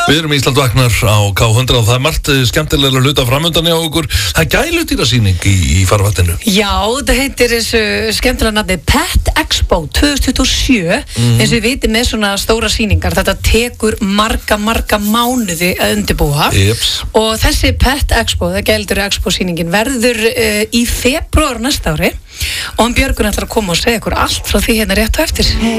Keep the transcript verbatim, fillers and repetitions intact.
Við erum Ísland vaknar á K hundrað og það er margt skemmtilega hluta framöndan hjá okkur. Það er gæludýrasýning í, í farvatninu. Já, það heitir þessu skemmtilega nafni Pet Expo tvö þúsund tuttugu og sjö. Mm. Eins og við vitum með svona stóra sýningar, þetta tekur marga, marga mánuði að undirbúa. Jeps. Og þessi Pet Expo, það gældur Expo sýningin, verður uh, í febrúar næsta ári. Og hann Björgun ætlar að koma og segja ykkur allt frá því hérna rétt á eftir.